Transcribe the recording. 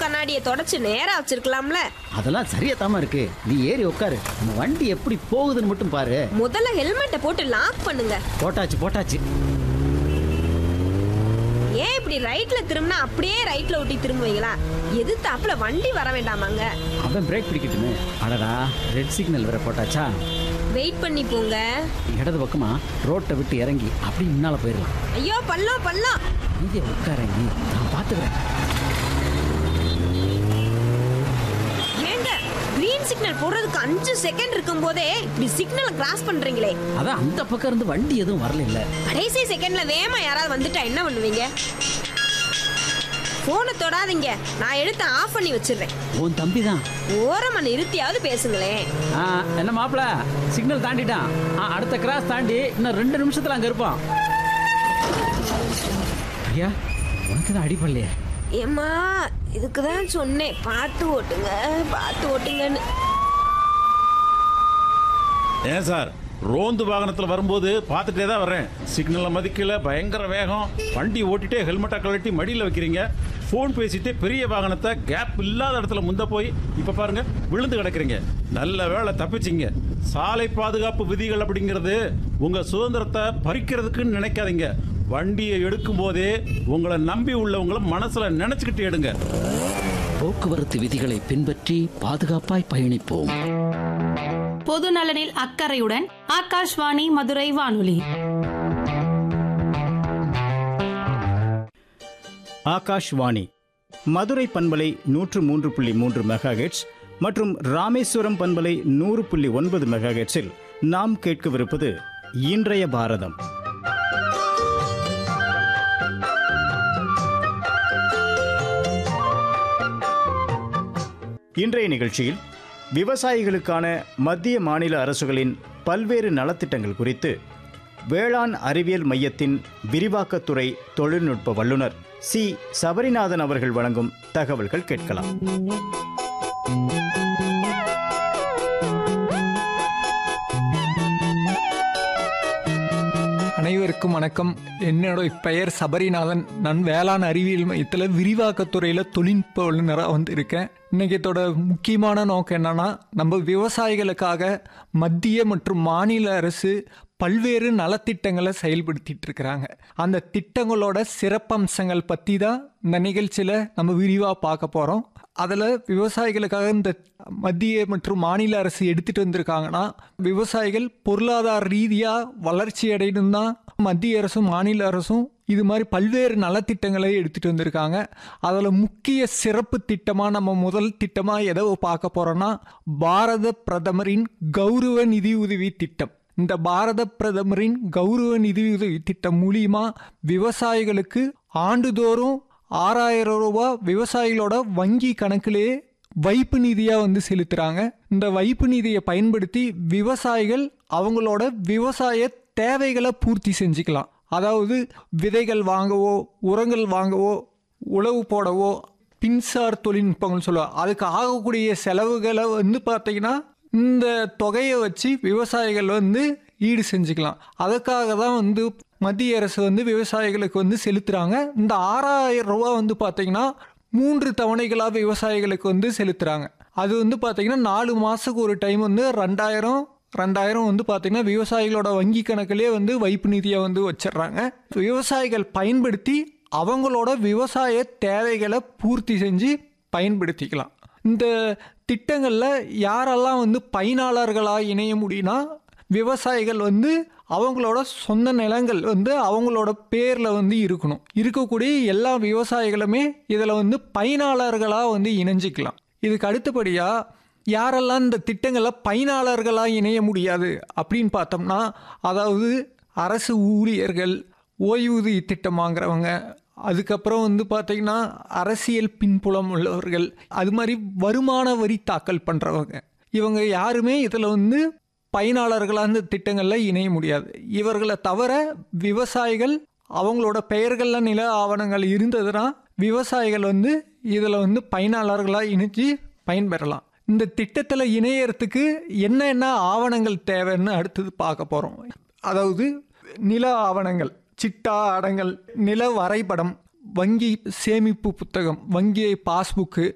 கண்ணாடியை தொடச்சு நேரா வச்சிருக்கலாம்ல. அதெல்லாம் சரியாத்தாம இருக்கு. நீ ஏறி உட்காரு. நம்ம வண்டி எப்படி போகுதுன்னு மட்டும் பாரு. முதல்ல ஹெல்மெட்டை போட்டு லாக் பண்ணுங்க. போட்டாச்சு. ஏன் இப்படி ரைட்ல திரும்பினா அப்படியே ரைட்ல ஒட்டி திரும்புவீங்களா? எதிர்த்தாப்புல வண்டி வர வேண்டாமாங்க? அவன் பிரேக் பிடிக்கட்டுமே. அடடா, ரெட் சிக்னல் வேற போட்டாச்சா? வெயிட் பண்ணி போங்க. இடது பக்கமா ரோட்டை விட்டு இறங்கி அப்படி முன்னால போயிடலாம். ஐயோ பள்ளம். இங்கே உட்காரங்கி, நான் பாத்துக்கிறேன். ஏங்க கிரீன் சிக்னல் போடுறதுக்கு 5 செகண்ட் இருக்கும் போதே இப்படி சிக்னல் கிராஸ் பண்றீங்களே? அதான் அந்த பக்கம் இருந்து வண்டி எதுவும் வரல இல்ல. கடைசி செகண்ட்ல வேகமா யாராவது வந்துட்டா என்ன பண்ணுவீங்க? போனை தொடாதீங்க, நான் எடுத்து ஆஃப் பண்ணி வச்சிடுறேன். உன் தம்பி தான். ஓரமா நிறுத்தியாவது பேசுங்களேன். என்ன மாப்பிள, சிக்னல் தாண்டிட்டான். அடுத்த கிராஸ் தாண்டி இன்னும் 2 நிமிஷத்துல அங்க இருப்பான். ஐயா, உனக்கு தான் அடிப்படலையே. ஏம்மா, இதுக்குதான் சொன்னேன் பார்த்து ஓட்டுங்கன்னு. ஏன் சார், ரோந்து வாகனத்தில் வரும்போது பார்த்துட்டே தான் வர்றேன். சிக்னலை மதிக்கல, பயங்கர வேகம். வண்டி ஓட்டிட்டே ஹெல்மெட்டை கழட்டி மடியில் வைக்கிறீங்க. ஃபோன் பேசிட்டு பெரிய வாகனத்தை கேப் இல்லாத இடத்துல முந்த போய் இப்போ பாருங்க விழுந்து கிடக்குறீங்க. நல்ல வேளை தப்பிச்சிங்க. சாலை பாதுகாப்பு விதிகள் அப்படிங்கிறது உங்க சுதந்திரத்தை பறிக்கிறதுக்குன்னு நினைக்காதீங்க. வண்டியை எடுக்கும் போதே உங்களை நம்பி உள்ளவங்களை மனசுல நினைச்சுக்கிட்டு எடுங்க. போக்குவரத்து விதிகளை பின்பற்றி பாதுகாப்பாய் பயணிப்போம். பொது நலனில் அக்கறையுடன் ஆகாஷ்வாணி மதுரை வானொலி. ஆகாஷ்வாணி மதுரை பண்பலை 103.3 மெகாஹெர்ட்ஸ் மற்றும் ராமேஸ்வரம் பண்பலை 100.9 மெகாஹெர்ட்ஸில் நாம் கேட்கவிருப்பது இன்றைய பாரதம். இன்றைய நிகழ்ச்சியில் விவசாயிகளுக்கான மத்திய மாநில அரசுகளின் பல்வேறு நலத்திட்டங்கள் குறித்து வேளாண் அறிவியல் மையத்தின் விரிவாக்கத்துறை தொழில்நுட்ப வல்லுநர் சி சபரிநாதன் அவர்கள் வழங்கும் தகவல்கள் கேட்கலாம். அனைவருக்கும் வணக்கம். என்னோட பெயர் சபரிநாதன். நான் வேளாண் அறிவியல் மையத்தில் விரிவாக்கத்துறையில் தொழில்நுட்ப வல்லுநராக இருக்கேன். இன்னைக்கத்தோட முக்கியமான நோக்கம் என்னன்னா, நம்ம விவசாயிகளுக்காக மத்திய மற்றும் மாநில அரசு பல்வேறு நலத்திட்டங்களை செயல்படுத்திட்டு இருக்கிறாங்க. அந்த திட்டங்களோட சிறப்பம்சங்கள் பற்றி தான் இந்த நிகழ்ச்சியில் நம்ம விரிவாக பார்க்க போகிறோம். அதில் விவசாயிகளுக்காக இந்த மத்திய மற்றும் மாநில அரசு எடுத்துகிட்டு வந்திருக்காங்கன்னா, விவசாயிகள் பொருளாதார ரீதியாக வளர்ச்சி அடையணும் தான் மத்திய அரசும் மாநில அரசும் இது மாதிரி பல்வேறு நலத்திட்டங்களை எடுத்துகிட்டு வந்திருக்காங்க. அதில் முக்கிய சிறப்பு திட்டமாக நம்ம முதல் திட்டமாக எதை பார்க்க போகிறோன்னா, பாரத பிரதமரின் கௌரவ நிதி உதவி திட்டம். இந்த பாரத பிரதமரின் கௌரவ நிதியுதவி திட்டம் மூலியமா விவசாயிகளுக்கு ஆண்டுதோறும் 6000 ரூபாய் விவசாயிகளோட வங்கி கணக்கிலே வைப்பு நிதியாக செலுத்துறாங்க. இந்த வைப்பு நிதியை பயன்படுத்தி விவசாயிகள் அவங்களோட விவசாய தேவைகளை பூர்த்தி செஞ்சுக்கலாம். அதாவது விதைகள் வாங்கவோ, உரங்கள் வாங்கவோ, உழவு போடவோ, மின்சார தொழில்நுட்பங்கள் சொல்லுவாங்க, அதுக்கு ஆகக்கூடிய செலவுகளை பார்த்தீங்கன்னா இந்த தொகையை வச்சு விவசாயிகள் ஈடு செஞ்சுக்கலாம். அதுக்காக தான் மத்திய அரசு விவசாயிகளுக்கு செலுத்துறாங்க. இந்த 6000 ரூபாய் பார்த்தீங்கன்னா 3 தவணைகளாக விவசாயிகளுக்கு செலுத்துறாங்க. அது பார்த்தீங்கன்னா 4 மாதத்துக்கு ஒரு டைம் 2000 பார்த்தீங்கன்னா விவசாயிகளோட வங்கி கணக்கிலே வைப்பு நிதியை வச்சிடுறாங்க. விவசாயிகள் பயன்படுத்தி அவங்களோட விவசாய தேவைகளை பூர்த்தி செஞ்சு பயன்படுத்திக்கலாம். இந்த திட்டங்களில் யாரெல்லாம் பயனாளர்களாக இணைய முடியும்னா, விவசாயிகள் அவங்களோட சொந்த நிலங்கள் அவங்களோட பேரில் இருக்கணும். இருக்கக்கூடிய எல்லா விவசாயிகளுமே இதில் பயனாளர்களாக இணைஞ்சிக்கலாம். இதுக்கு அடுத்தபடியாக யாரெல்லாம் இந்த திட்டங்களில் பயனாளர்களாக இணைய முடியாது அப்படின்னு பார்த்தோம்னா, அதாவது அரசு ஊழியர்கள், ஓய்வூதிய திட்டம் வாங்குறவங்க, அதுக்கப்புறம் பார்த்தீங்கன்னா அரசியல் பின்புலம் உள்ளவர்கள், அது மாதிரி வருமான வரி தாக்கல் பண்ணுறவங்க, இவங்க யாருமே இதில் பயனாளர்களாக இந்த திட்டங்களில் இணைய முடியாது. இவர்களை தவிர விவசாயிகள் அவங்களோட பெயர்களில் நில ஆவணங்கள் இருந்ததுன்னா விவசாயிகள் இதில் பயனாளர்களாக இணைச்சு பயன்பெறலாம். இந்த திட்டத்தில் இணையறதுக்கு என்னென்ன ஆவணங்கள் தேவைன்னு அடுத்தது பார்க்க போகிறோம். அதாவது நில ஆவணங்கள், சிட்டா அடங்கல், நில வரைபடம், வங்கி சேமிப்பு புத்தகம், வங்கி பாஸ்புக்கு,